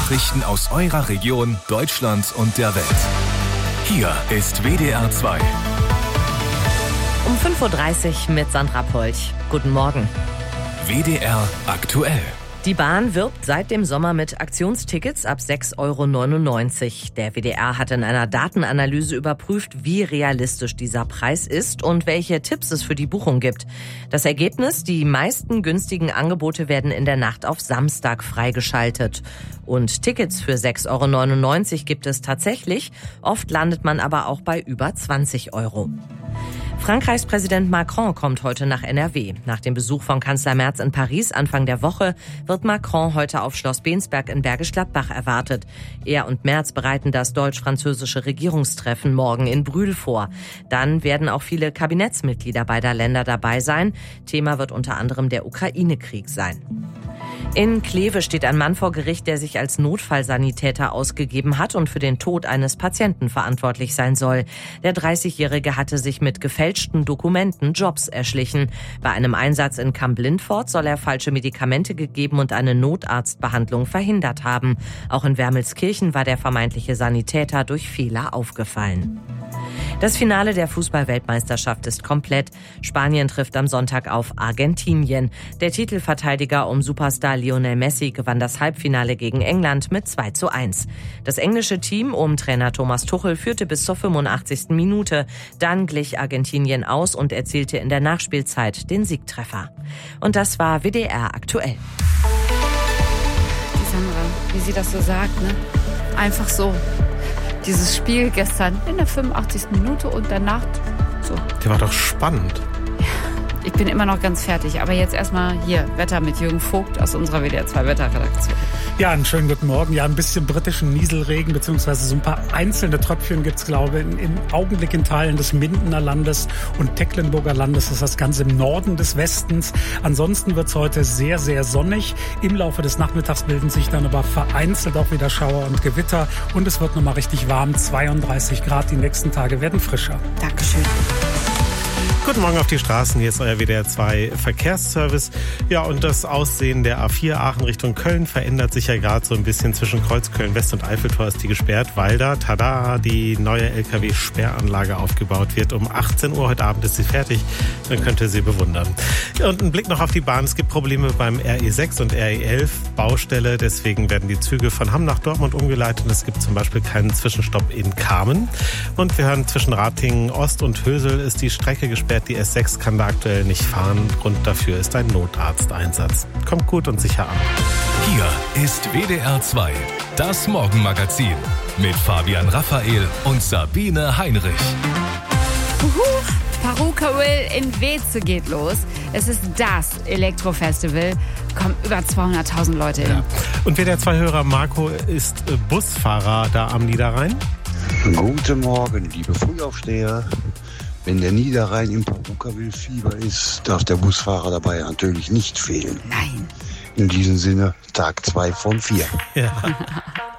Nachrichten aus eurer Region, Deutschland und der Welt. Hier ist WDR 2. Um 5.30 Uhr mit Sandra Polch. Guten Morgen. WDR aktuell. Die Bahn wirbt seit dem Sommer mit Aktionstickets ab 6,99 €. Der WDR hat in einer Datenanalyse überprüft, wie realistisch dieser Preis ist und welche Tipps es für die Buchung gibt. Das Ergebnis: Die meisten günstigen Angebote werden in der Nacht auf Samstag freigeschaltet. Und Tickets für 6,99 € gibt es tatsächlich. Oft landet man aber auch bei über 20 €. Frankreichs Präsident Macron kommt heute nach NRW. Nach dem Besuch von Kanzler Merz in Paris Anfang der Woche wird Macron heute auf Schloss Bensberg in Bergisch Gladbach erwartet. Er und Merz bereiten das deutsch-französische Regierungstreffen morgen in Brühl vor. Dann werden auch viele Kabinettsmitglieder beider Länder dabei sein. Thema wird unter anderem der Ukraine-Krieg sein. In Kleve steht ein Mann vor Gericht, der sich als Notfallsanitäter ausgegeben hat und für den Tod eines Patienten verantwortlich sein soll. Der 30-Jährige hatte sich mit gefälschten Dokumenten Jobs erschlichen. Bei einem Einsatz in Kamp-Lindfort soll er falsche Medikamente gegeben und eine Notarztbehandlung verhindert haben. Auch in Wermelskirchen war der vermeintliche Sanitäter durch Fehler aufgefallen. Das Finale der Fußball-Weltmeisterschaft ist komplett. Spanien trifft am Sonntag auf Argentinien. Der Titelverteidiger um Superstar Lionel Messi gewann das Halbfinale gegen England mit 2:1. Das englische Team um Trainer Thomas Tuchel führte bis zur 85. Minute. Dann glich Argentinien aus und erzielte in der Nachspielzeit den Siegtreffer. Und das war WDR aktuell. Die Sandra, wie sie das so sagt, ne? Einfach so. Dieses Spiel gestern in der 85. Minute und danach so. Der war doch spannend. Ich bin immer noch ganz fertig. Aber jetzt erstmal hier Wetter mit Jürgen Vogt aus unserer WDR 2 Wetterredaktion. Ja, einen schönen guten Morgen. Ja, ein bisschen britischen Nieselregen, beziehungsweise so ein paar einzelne Tröpfchen gibt's, glaube ich, im Augenblick in Teilen des Mindener Landes und Tecklenburger Landes. Das ist das Ganze im Norden des Westens. Ansonsten wird's heute sehr, sehr sonnig. Im Laufe des Nachmittags bilden sich dann aber vereinzelt auch wieder Schauer und Gewitter. Und es wird nochmal richtig warm. 32 Grad. Die nächsten Tage werden frischer. Dankeschön. Guten Morgen auf die Straßen, hier ist euer WDR 2 Verkehrsservice. Ja, und das Aussehen der A4 Aachen Richtung Köln verändert sich ja gerade so ein bisschen. Zwischen Kreuzköln West und Eiffeltor ist die gesperrt, weil da, tada, die neue LKW-Sperranlage aufgebaut wird. Um 18 Uhr heute Abend ist sie fertig, dann könnt ihr sie bewundern. Und ein Blick noch auf die Bahn. Es gibt Probleme beim RE6 und RE11 Baustelle, deswegen werden die Züge von Hamm nach Dortmund umgeleitet. Es gibt zum Beispiel keinen Zwischenstopp in Kamen. Und wir hören, zwischen Ratingen Ost und Hösel ist die Strecke gesperrt. Die S6 kann da aktuell nicht fahren. Grund dafür ist ein Notarzteinsatz. Kommt gut und sicher an. Hier ist WDR 2, das Morgenmagazin mit Fabian Raphael und Sabine Heinrich. Parukawil in Weze geht los. Es ist das Elektrofestival. Kommen über 200.000 Leute hin. Ja. Und WDR 2-Hörer Marco ist Busfahrer da am Niederrhein. Guten Morgen, liebe Frühaufsteher. Wenn der Niederrhein im Parukawil-Fieber ist, darf der Busfahrer dabei natürlich nicht fehlen. Nein. In diesem Sinne, Tag 2 von 4. Ja.